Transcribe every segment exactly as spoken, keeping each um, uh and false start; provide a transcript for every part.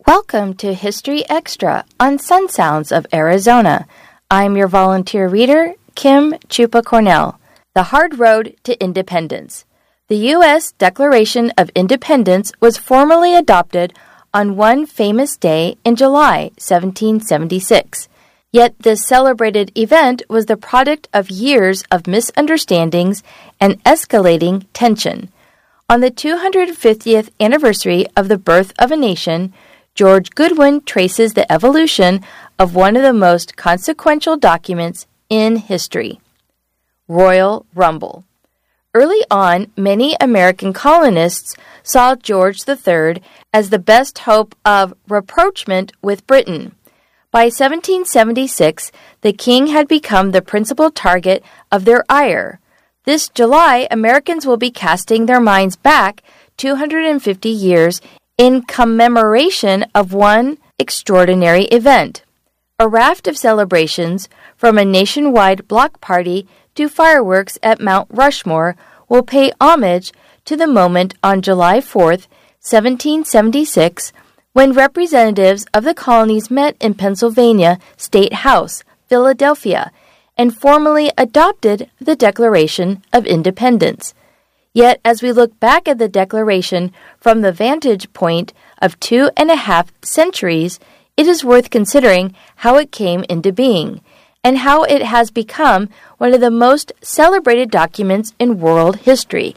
Welcome to History Extra on Sun Sounds of Arizona. I'm your volunteer reader, Kim Chupa Cornell. The Hard Road to Independence. The U S Declaration of Independence was formally adopted on one famous day in July seventeen seventy-six. Yet this celebrated event was the product of years of misunderstandings and escalating tension. On the two hundred fiftieth anniversary of the birth of a nation, George Goodwin traces the evolution of one of the most consequential documents in history. Royal Rumble. Early on, many American colonists saw George the Third as the best hope of rapprochement with Britain. By seventeen seventy-six, the king had become the principal target of their ire. This July, Americans will be casting their minds back two hundred fifty years in commemoration of one extraordinary event. A raft of celebrations, from a nationwide block party to fireworks at Mount Rushmore, will pay homage to the moment on July fourth, seventeen seventy-six, when representatives of the colonies met in Pennsylvania State House, Philadelphia, and formally adopted the Declaration of Independence. Yet, as we look back at the Declaration from the vantage point of two and a half centuries, it is worth considering how it came into being, and how it has become one of the most celebrated documents in world history.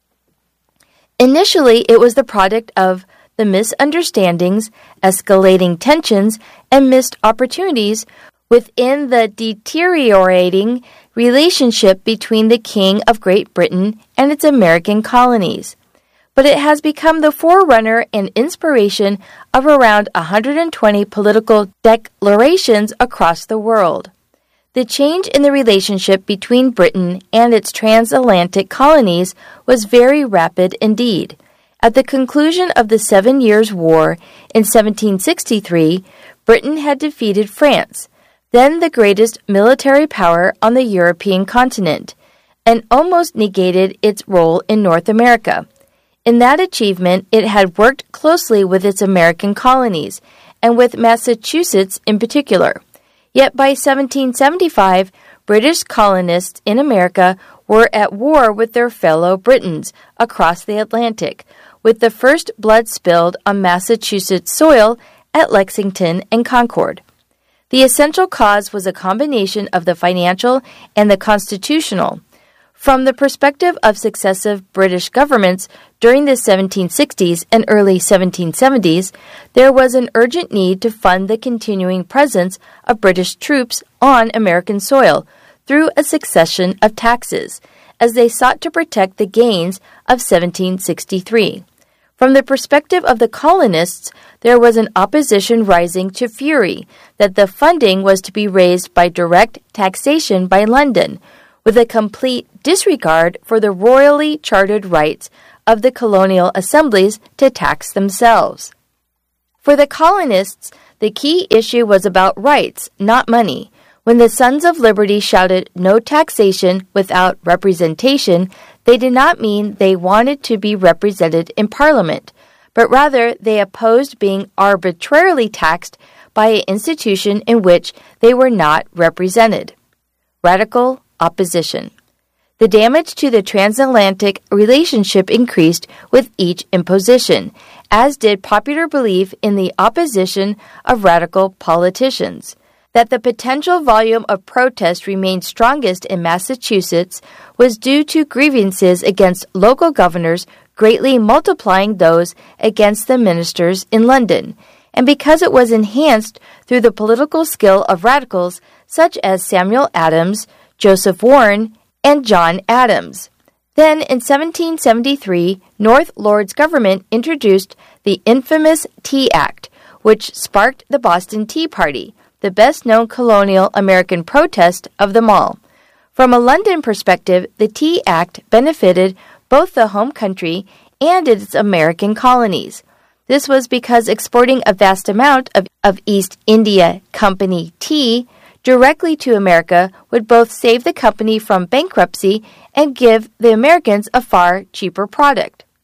Initially, it was the product of the misunderstandings, escalating tensions, and missed opportunities within the deteriorating relationship between the King of Great Britain and its American colonies. But it has become the forerunner and inspiration of around one hundred twenty political declarations across the world. The change in the relationship between Britain and its transatlantic colonies was very rapid indeed. At the conclusion of the Seven Years' War in seventeen sixty-three, Britain had defeated France, then the greatest military power on the European continent, and almost negated its role in North America. In that achievement, it had worked closely with its American colonies, and with Massachusetts in particular. Yet by seventeen seventy-five, British colonists in America were at war with their fellow Britons across the Atlantic, with the first blood spilled on Massachusetts soil at Lexington and Concord. The essential cause was a combination of the financial and the constitutional. From the perspective of successive British governments during the seventeen sixties and early seventeen seventies, there was an urgent need to fund the continuing presence of British troops on American soil through a succession of taxes, as they sought to protect the gains of seventeen sixty-three. From the perspective of the colonists, there was an opposition rising to fury that the funding was to be raised by direct taxation by London, with a complete disregard for the royally chartered rights of the colonial assemblies to tax themselves. For the colonists, the key issue was about rights, not money. When the Sons of Liberty shouted no taxation without representation, they did not mean they wanted to be represented in Parliament, but rather they opposed being arbitrarily taxed by an institution in which they were not represented. Radical opposition. The damage to the transatlantic relationship increased with each imposition, as did popular belief in the opposition of radical politicians. That the potential volume of protest remained strongest in Massachusetts was due to grievances against local governors greatly multiplying those against the ministers in London, and because it was enhanced through the political skill of radicals such as Samuel Adams, Joseph Warren, and John Adams. Then, in seventeen seventy-three, North Lords government introduced the infamous Tea Act, which sparked the Boston Tea Party, the best-known colonial American protest of them all. From a London perspective, the Tea Act benefited both the home country and its American colonies. This was because exporting a vast amount of, of East India Company tea directly to America would both save the company from bankruptcy and give the Americans a far cheaper product.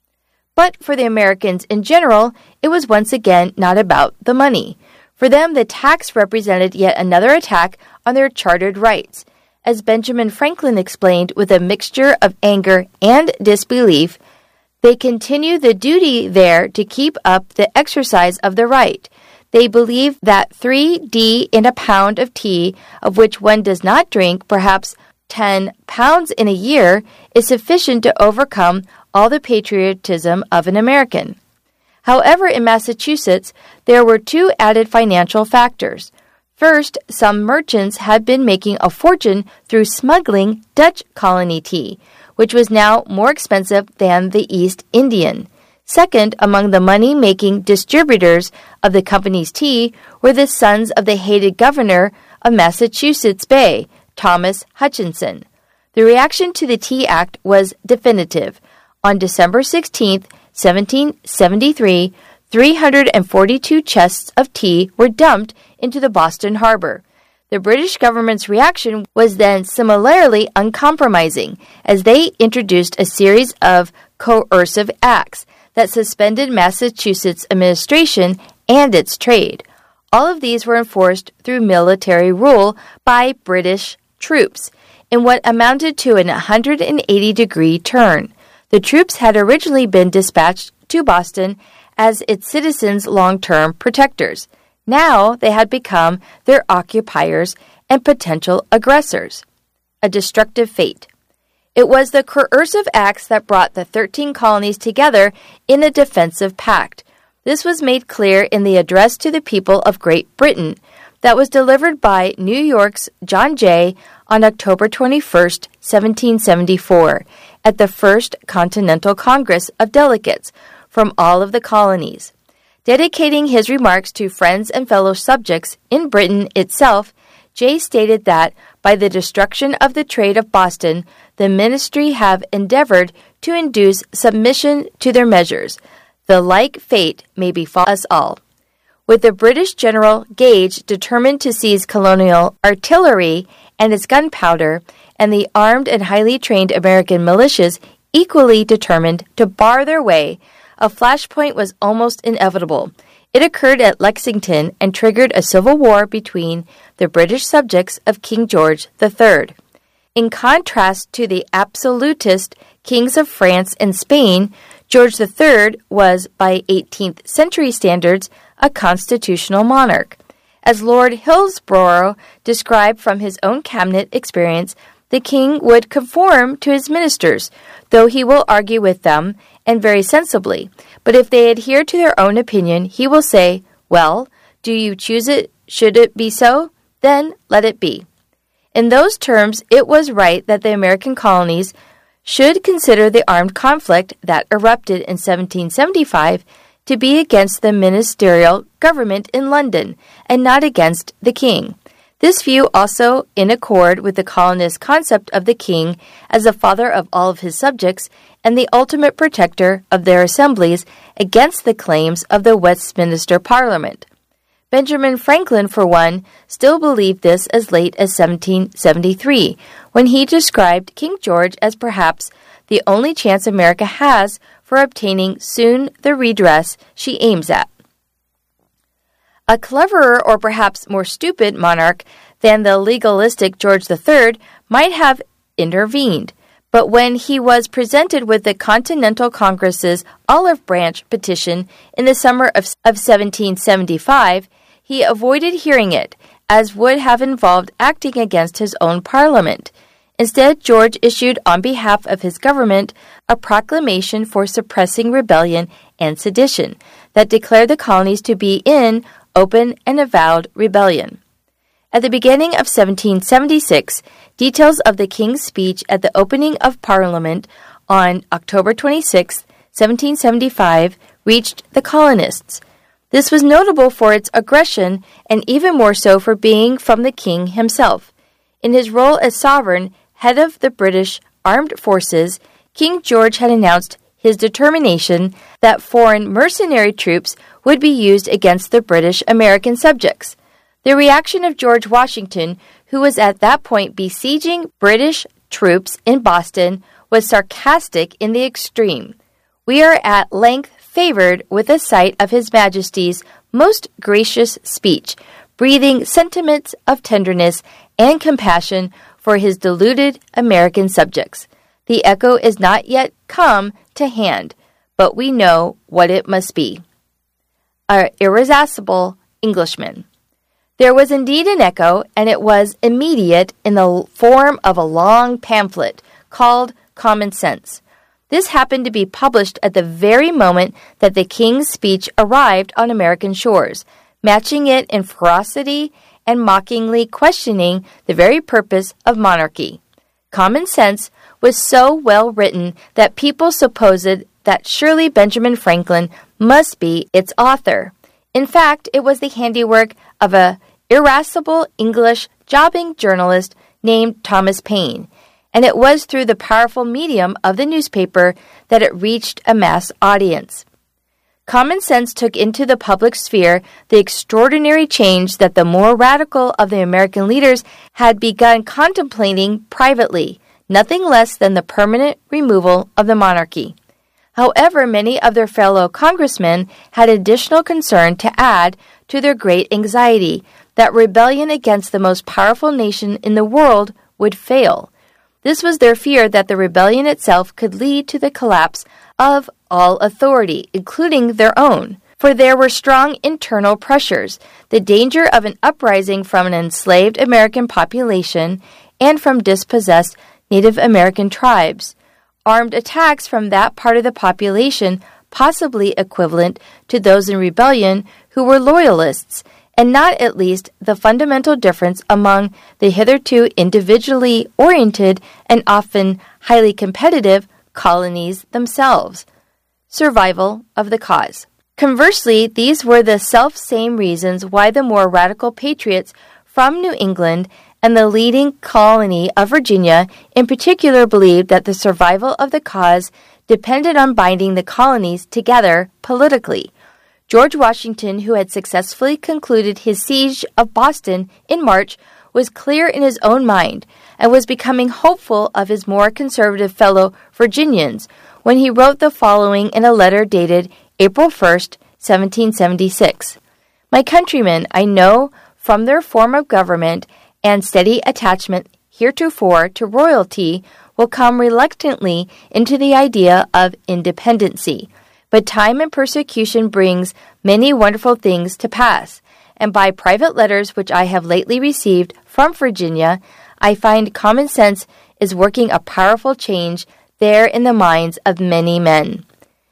But for the Americans in general, it was once again not about the money. For them, the tax represented yet another attack on their chartered rights. As Benjamin Franklin explained with a mixture of anger and disbelief, they continue the duty there to keep up the exercise of the right. They believe that three D in a pound of tea, of which one does not drink perhaps ten pounds in a year, is sufficient to overcome all the patriotism of an American. However, in Massachusetts, there were two added financial factors. First, some merchants had been making a fortune through smuggling Dutch colony tea, which was now more expensive than the East Indian. Second, among the money-making distributors of the company's tea were the sons of the hated governor of Massachusetts Bay, Thomas Hutchinson. The reaction to the Tea Act was definitive. On December sixteenth, seventeen seventy-three, three hundred forty-two chests of tea were dumped into the Boston harbor. The British government's reaction was then similarly uncompromising, as they introduced a series of coercive acts that suspended Massachusetts' administration and its trade. All of these were enforced through military rule by British troops in what amounted to an one hundred eighty degree turn. The troops had originally been dispatched to Boston as its citizens' long-term protectors. Now they had become their occupiers and potential aggressors. A destructive fate. It was the coercive acts that brought the thirteen colonies together in a defensive pact. This was made clear in the address to the people of Great Britain that was delivered by New York's John Jay on October twenty-first, seventeen seventy-four, at the First Continental Congress of Delegates from all of the colonies. Dedicating his remarks to friends and fellow subjects in Britain itself, Jay stated that, by the destruction of the trade of Boston, the ministry have endeavored to induce submission to their measures. The like fate may befall us all. With the British General Gage determined to seize colonial artillery and its gunpowder, and the armed and highly trained American militias equally determined to bar their way, a flashpoint was almost inevitable. It occurred at Lexington and triggered a civil war between the British subjects of King George the Third. In contrast to the absolutist kings of France and Spain, George the Third was, by eighteenth century standards, a constitutional monarch. As Lord Hillsborough described from his own cabinet experience, the king would conform to his ministers, though he will argue with them, and very sensibly. But if they adhere to their own opinion, he will say, "Well, do you choose it? Should it be so? Then let it be." In those terms, it was right that the American colonies should consider the armed conflict that erupted in seventeen seventy-five to be against the ministerial government in London and not against the king. This view also in accord with the colonists' concept of the king as the father of all of his subjects and the ultimate protector of their assemblies against the claims of the Westminster Parliament. Benjamin Franklin, for one, still believed this as late as seventeen seventy-three, when he described King George as perhaps the only chance America has for obtaining soon the redress she aims at. A cleverer or perhaps more stupid monarch than the legalistic George the Third might have intervened, but when he was presented with the Continental Congress's olive branch petition in the summer of, of seventeen seventy-five, he avoided hearing it, as would have involved acting against his own parliament. Instead, George issued on behalf of his government a proclamation for suppressing rebellion and sedition that declared the colonies to be in open and avowed rebellion. At the beginning of seventeen seventy-six, details of the King's speech at the opening of Parliament on October twenty-sixth, seventeen seventy-five, reached the colonists. This was notable for its aggression and even more so for being from the King himself. In his role as sovereign, head of the British armed forces, King George had announced his determination that foreign mercenary troops would be used against the British American subjects. The reaction of George Washington, who was at that point besieging British troops in Boston, was sarcastic in the extreme. We are at length favored with the sight of His Majesty's most gracious speech, breathing sentiments of tenderness and compassion for his deluded American subjects. The echo is not yet come to hand, but we know what it must be. Our irresistible Englishman. There was indeed an echo, and it was immediate in the form of a long pamphlet called Common Sense. This happened to be published at the very moment that the King's speech arrived on American shores, matching it in ferocity and mockingly questioning the very purpose of monarchy. Common Sense was so well written that people supposed that surely Benjamin Franklin must be its author. In fact, it was the handiwork of a irascible English jobbing journalist named Thomas Paine, and it was through the powerful medium of the newspaper that it reached a mass audience. Common Sense took into the public sphere the extraordinary change that the more radical of the American leaders had begun contemplating privately, nothing less than the permanent removal of the monarchy. However, many of their fellow congressmen had additional concern to add to their great anxiety that rebellion against the most powerful nation in the world would fail. This was their fear that the rebellion itself could lead to the collapse of all authority, including their own. For there were strong internal pressures, the danger of an uprising from an enslaved American population and from dispossessed Native American tribes, armed attacks from that part of the population possibly equivalent to those in rebellion who were loyalists, and not at least the fundamental difference among the hitherto individually oriented and often highly competitive colonies themselves. Survival of the cause. Conversely, these were the self-same reasons why the more radical patriots from New England and the leading colony of Virginia in particular believed that the survival of the cause depended on binding the colonies together politically. George Washington, who had successfully concluded his siege of Boston in March, was clear in his own mind and was becoming hopeful of his more conservative fellow Virginians when he wrote the following in a letter dated April first, seventeen seventy-six. My countrymen, I know from their form of government and steady attachment heretofore to royalty, will come reluctantly into the idea of independency. But time and persecution brings many wonderful things to pass, and by private letters which I have lately received from Virginia, I find Common Sense is working a powerful change there in the minds of many men.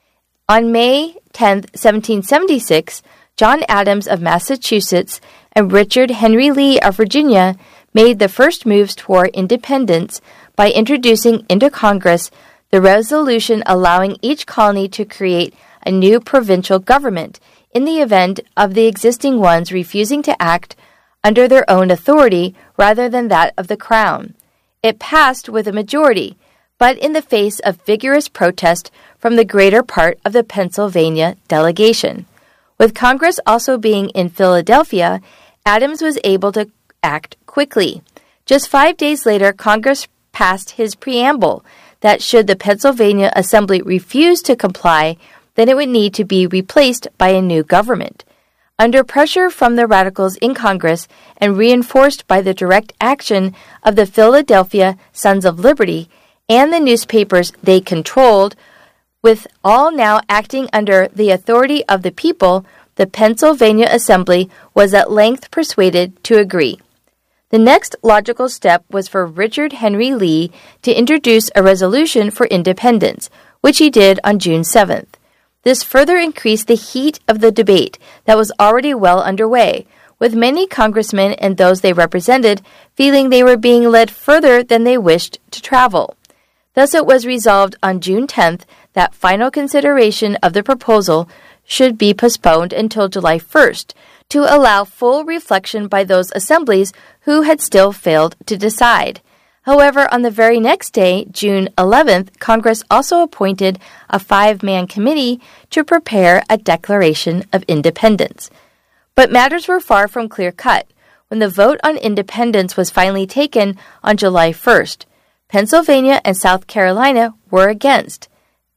On May tenth, seventeen seventy-six, John Adams of Massachusetts and Richard Henry Lee of Virginia made the first moves toward independence by introducing into Congress the resolution allowing each colony to create a new provincial government in the event of the existing ones refusing to act under their own authority rather than that of the Crown. It passed with a majority, but in the face of vigorous protest from the greater part of the Pennsylvania delegation. With Congress also being in Philadelphia, Adams was able to act quickly. Just five days later, Congress passed his preamble that should the Pennsylvania Assembly refuse to comply, then it would need to be replaced by a new government. Under pressure from the radicals in Congress and reinforced by the direct action of the Philadelphia Sons of Liberty and the newspapers they controlled, with all now acting under the authority of the people, the Pennsylvania Assembly was at length persuaded to agree. The next logical step was for Richard Henry Lee to introduce a resolution for independence, which he did on June seventh. This further increased the heat of the debate that was already well underway, with many congressmen and those they represented feeling they were being led further than they wished to travel. Thus it was resolved on June tenth that final consideration of the proposal should be postponed until July first, to allow full reflection by those assemblies who had still failed to decide. However, on the very next day, June eleventh, Congress also appointed a five-man committee to prepare a Declaration of Independence. But matters were far from clear-cut. When the vote on independence was finally taken on July first, Pennsylvania and South Carolina were against.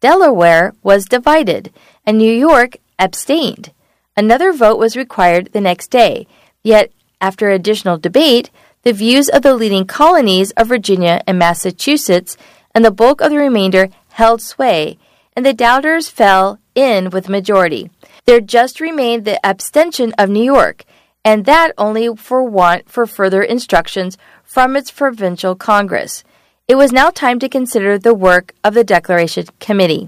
Delaware was divided, and New York abstained. Another vote was required the next day, yet after additional debate, the views of the leading colonies of Virginia and Massachusetts and the bulk of the remainder held sway, and the doubters fell in with the majority. There just remained the abstention of New York, and that only for want for further instructions from its provincial Congress. It was now time to consider the work of the Declaration Committee.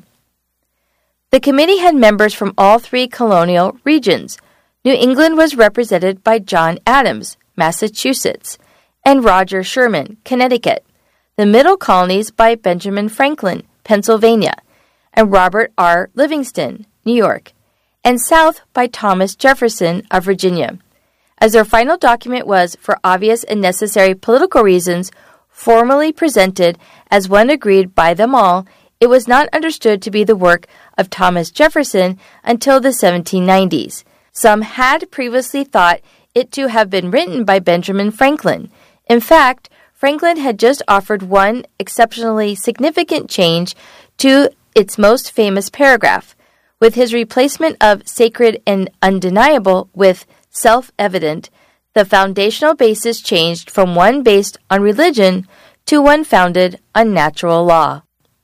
The committee had members from all three colonial regions. New England was represented by John Adams, Massachusetts, and Roger Sherman, Connecticut. The middle colonies by Benjamin Franklin, Pennsylvania, and Robert R. Livingston, New York, and south by Thomas Jefferson of Virginia. As their final document was, for obvious and necessary political reasons, formally presented as one agreed by them all, it was not understood to be the work of Thomas Jefferson until the seventeen nineties. Some had previously thought it to have been written by Benjamin Franklin. In fact, Franklin had just offered one exceptionally significant change to its most famous paragraph, with his replacement of sacred and undeniable with self-evident. The foundational basis changed from one based on religion to one founded on natural law.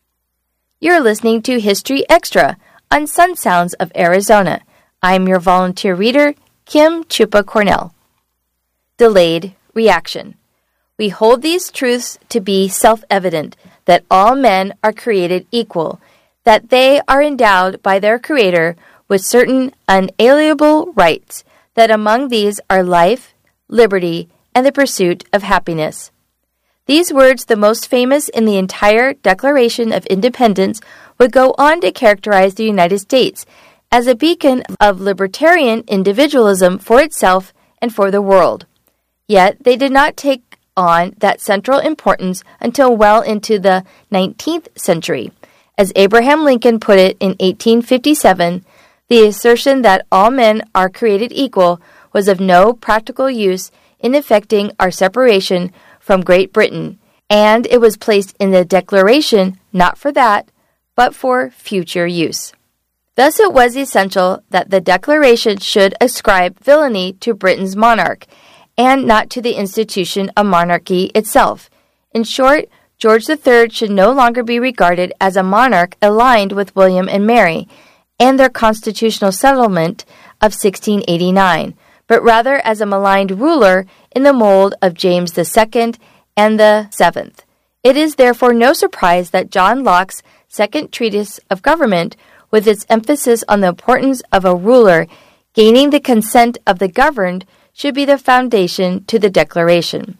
You're listening to History Extra on Sun Sounds of Arizona. I'm your volunteer reader, Kim Chupa Cornell. Delayed reaction. We hold these truths to be self-evident, that all men are created equal, that they are endowed by their Creator with certain unalienable rights, that among these are life, liberty, and the pursuit of happiness. These words, the most famous in the entire Declaration of Independence, would go on to characterize the United States as a beacon of libertarian individualism for itself and for the world. Yet they did not take on that central importance until well into the nineteenth century. As Abraham Lincoln put it in eighteen fifty-seven, the assertion that all men are created equal was of no practical use in effecting our separation from Great Britain, and it was placed in the Declaration not for that, but for future use. Thus it was essential that the Declaration should ascribe villainy to Britain's monarch, and not to the institution of monarchy itself. In short, George the Third should no longer be regarded as a monarch aligned with William and Mary and their constitutional settlement of sixteen eighty-nine, but rather as a maligned ruler in the mold of James the Second and the Seventh. It is therefore no surprise that John Locke's Second Treatise of Government, with its emphasis on the importance of a ruler gaining the consent of the governed, should be the foundation to the Declaration.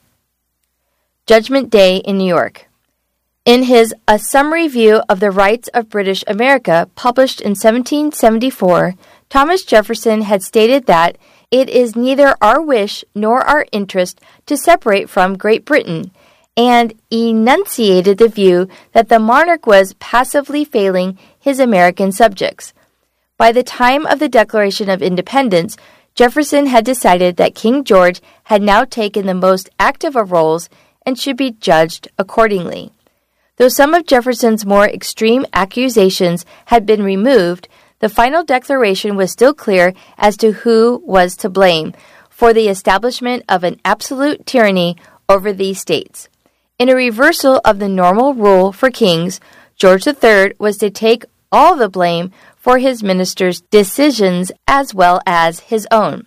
Judgment Day in New York. In his A Summary View of the Rights of British America, published in seventeen seventy-four, Thomas Jefferson had stated that it is neither our wish nor our interest to separate from Great Britain, and enunciated the view that the monarch was passively failing his American subjects. By the time of the Declaration of Independence, Jefferson had decided that King George had now taken the most active of roles and should be judged accordingly. Though some of Jefferson's more extreme accusations had been removed, the final declaration was still clear as to who was to blame for the establishment of an absolute tyranny over these states. In a reversal of the normal rule for kings, George the Third was to take all the blame for his ministers' decisions as well as his own.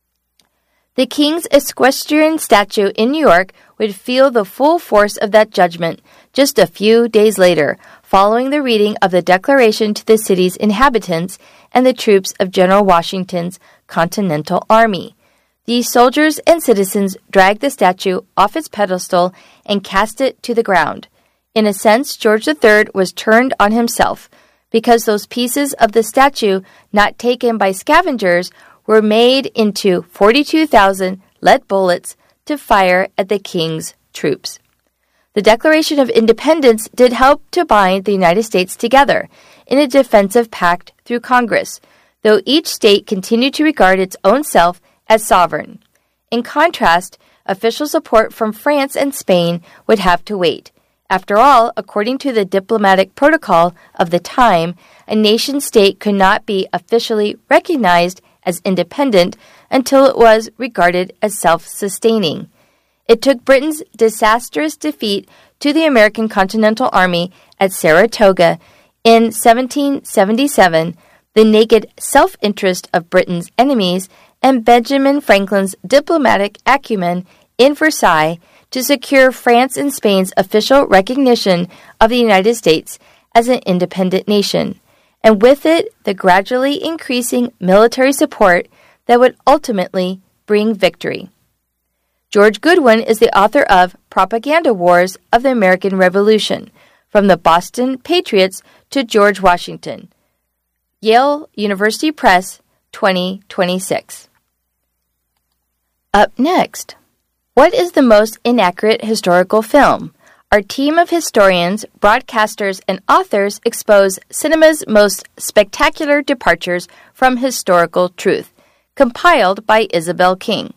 The King's equestrian statue in New York would feel the full force of that judgment just a few days later, following the reading of the Declaration to the city's inhabitants and the troops of General Washington's Continental Army. These soldiers and citizens dragged the statue off its pedestal and cast it to the ground. In a sense, George the Third was turned on himself, because those pieces of the statue not taken by scavengers were made into forty-two thousand lead bullets to fire at the king's troops. The Declaration of Independence did help to bind the United States together in a defensive pact through Congress, though each state continued to regard its own self as sovereign. In contrast, official support from France and Spain would have to wait. After all, according to the diplomatic protocol of the time, a nation-state could not be officially recognized as independent until it was regarded as self-sustaining. It took Britain's disastrous defeat to the American Continental Army at Saratoga in seventeen seventy-seven, the naked self-interest of Britain's enemies, and Benjamin Franklin's diplomatic acumen in Versailles to secure France and Spain's official recognition of the United States as an independent nation, and with it the gradually increasing military support that would ultimately bring victory. George Goodwin is the author of Propaganda Wars of the American Revolution, From the Boston Patriots to George Washington. Yale University Press, twenty twenty-six. Up next, what is the most inaccurate historical film? Our team of historians, broadcasters, and authors expose cinema's most spectacular departures from historical truth, compiled by Isabel King.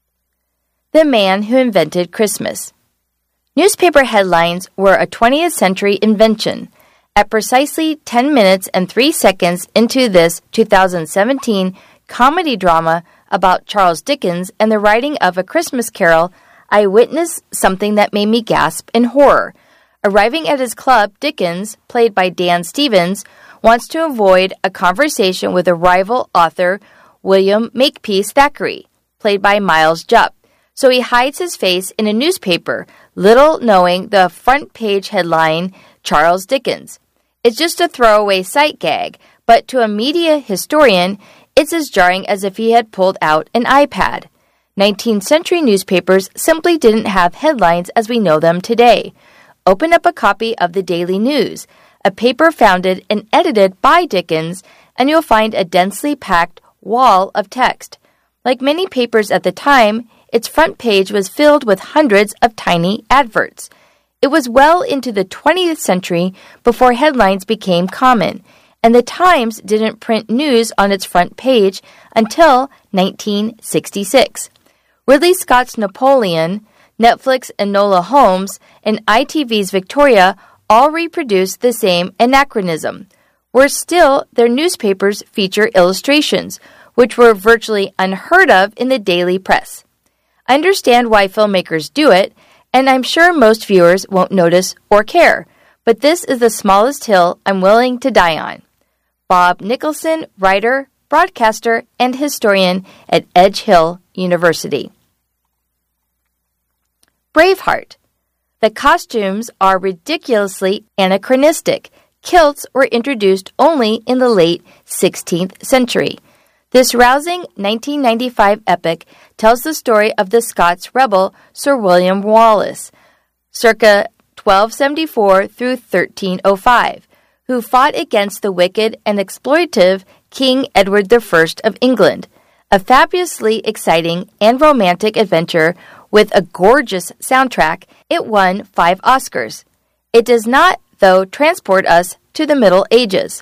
The Man Who Invented Christmas. Newspaper headlines were a twentieth century invention. At precisely ten minutes and three seconds into this two thousand seventeen comedy drama about Charles Dickens and the writing of A Christmas Carol, I witnessed something that made me gasp in horror. Arriving at his club, Dickens, played by Dan Stevens, wants to avoid a conversation with a rival author, William Makepeace Thackeray, played by Miles Jupp. So he hides his face in a newspaper, little knowing the front page headline, Charles Dickens. It's just a throwaway sight gag, but to a media historian, it's as jarring as if he had pulled out an iPad. nineteenth century newspapers simply didn't have headlines as we know them today. Open up a copy of the Daily News, a paper founded and edited by Dickens, and you'll find a densely packed wall of text. Like many papers at the time, its front page was filled with hundreds of tiny adverts. It was well into the twentieth century before headlines became common, and the Times didn't print news on its front page until nineteen sixty-six. Ridley Scott's Napoleon, Netflix Enola Holmes, and I T V's Victoria all reproduced the same anachronism. Worse still, their newspapers feature illustrations, which were virtually unheard of in the daily press. I understand why filmmakers do it, and I'm sure most viewers won't notice or care, but this is the smallest hill I'm willing to die on. Bob Nicholson, writer, broadcaster, and historian at Edge Hill University. Braveheart. The costumes are ridiculously anachronistic. Kilts were introduced only in the late sixteenth century. This rousing nineteen ninety-five epic tells the story of the Scots rebel Sir William Wallace, circa twelve seventy-four through thirteen oh five, who fought against the wicked and exploitative King Edward the First of England, a fabulously exciting and romantic adventure with a gorgeous soundtrack. It won five Oscars. It does not, though, transport us to the Middle Ages.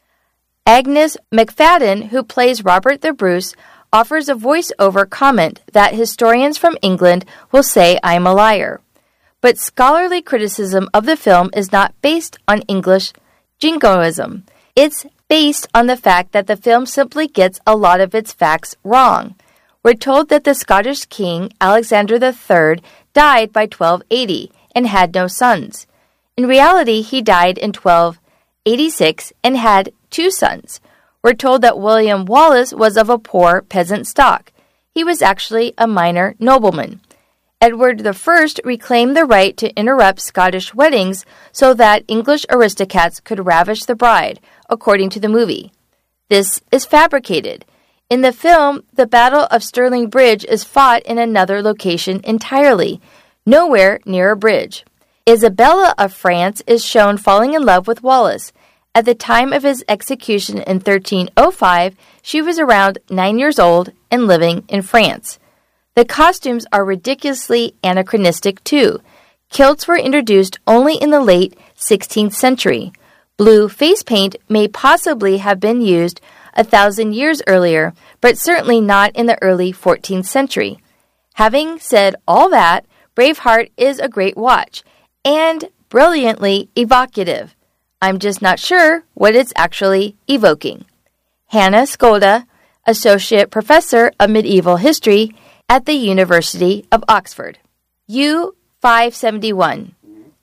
Agnes McFadden, who plays Robert the Bruce, offers a voice-over comment that historians from England will say I'm a liar. But scholarly criticism of the film is not based on English jingoism. It's based on the fact that the film simply gets a lot of its facts wrong. We're told that the Scottish king, Alexander the Third, died by twelve eighty and had no sons. In reality, he died in twelve eighty-six and had two sons. We're told that William Wallace was of a poor peasant stock. He was actually a minor nobleman. Edward the First reclaimed the right to interrupt Scottish weddings so that English aristocrats could ravish the bride, according to the movie. This is fabricated. In the film, the Battle of Stirling Bridge is fought in another location entirely, nowhere near a bridge. Isabella of France is shown falling in love with Wallace. At the time of his execution in thirteen oh five, she was around nine years old and living in France. The costumes are ridiculously anachronistic, too. Kilts were introduced only in the late sixteenth century. Blue face paint may possibly have been used a thousand years earlier, but certainly not in the early fourteenth century. Having said all that, Braveheart is a great watch, and brilliantly evocative. I'm just not sure what it's actually evoking. Hannah Skolda, Associate Professor of Medieval History at the University of Oxford. U five seventy-one.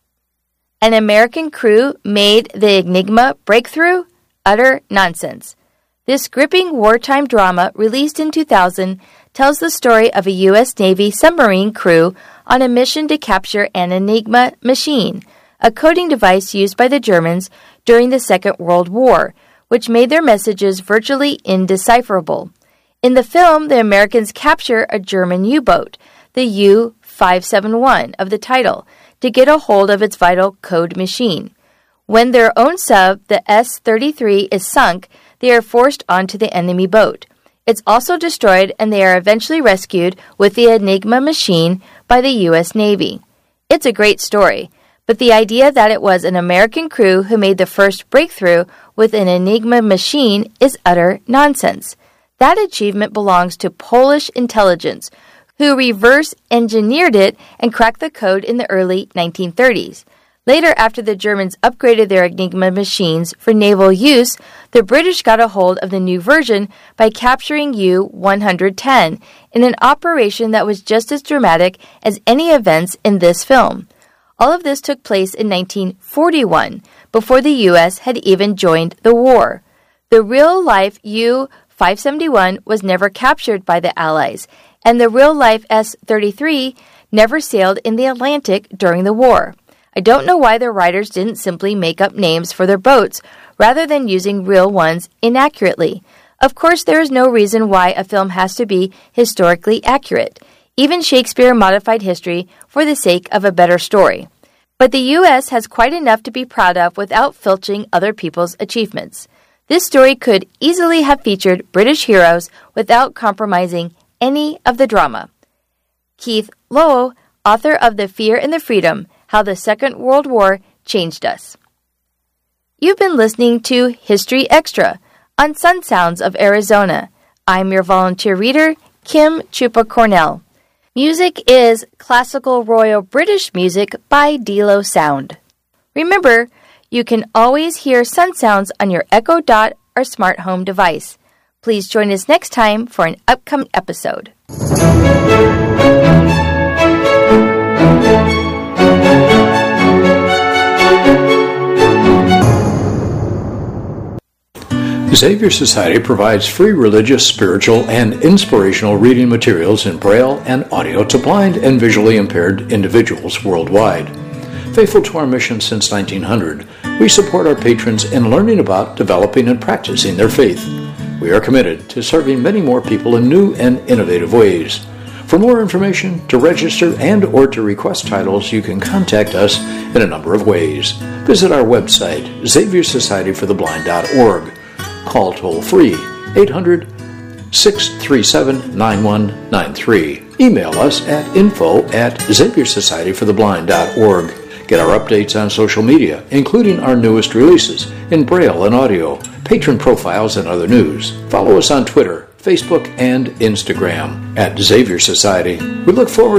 An American crew made the Enigma breakthrough? Utter nonsense. This gripping wartime drama, released in two thousand, tells the story of a U S Navy submarine crew on a mission to capture an Enigma machine, a coding device used by the Germans during the Second World War, which made their messages virtually indecipherable. In the film, the Americans capture a German U-boat, the U five seventy-one of the title, to get a hold of its vital code machine. When their own sub, the S thirty-three, is sunk, they are forced onto the enemy boat. It's also destroyed, and they are eventually rescued with the Enigma machine by the U S Navy. It's a great story, but the idea that it was an American crew who made the first breakthrough with an Enigma machine is utter nonsense. That achievement belongs to Polish intelligence, who reverse engineered it and cracked the code in the early nineteen thirties. Later, after the Germans upgraded their Enigma machines for naval use, the British got a hold of the new version by capturing U one ten in an operation that was just as dramatic as any events in this film. All of this took place in nineteen forty-one, before the U S had even joined the war. The real-life U five seventy-one was never captured by the Allies, and the real-life S thirty-three never sailed in the Atlantic during the war. I don't know why the writers didn't simply make up names for their boats rather than using real ones inaccurately. Of course, there is no reason why a film has to be historically accurate. Even Shakespeare modified history for the sake of a better story. But the U S has quite enough to be proud of without filching other people's achievements. This story could easily have featured British heroes without compromising any of the drama. Keith Lowe, author of The Fear and the Freedom, How the Second World War Changed Us. You've been listening to History Extra on Sun Sounds of Arizona. I'm your volunteer reader, Kim Chupa Cornell. Music is classical Royal British music by Delo Sound. Remember, you can always hear Sun Sounds on your Echo Dot or smart home device. Please join us next time for an upcoming episode. Xavier Society provides free religious, spiritual, and inspirational reading materials in Braille and audio to blind and visually impaired individuals worldwide. Faithful to our mission since nineteen hundred, we support our patrons in learning about, developing, and practicing their faith. We are committed to serving many more people in new and innovative ways. For more information, to register, and or to request titles, you can contact us in a number of ways. Visit our website, xavier society for the blind dot org. Call toll-free eight hundred, six three seven, nine one nine three. Email us at info at xavier society for the blind dot org. Get our updates on social media, including our newest releases in Braille and audio, patron profiles, and other news. Follow us on Twitter, Facebook, and Instagram at Xavier Society. We look forward